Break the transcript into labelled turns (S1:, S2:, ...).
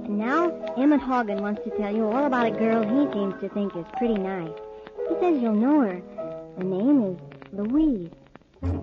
S1: Now, Emmett Hogan wants to tell you all about a girl he seems to think is pretty nice. He says you'll know her. The name is Louise.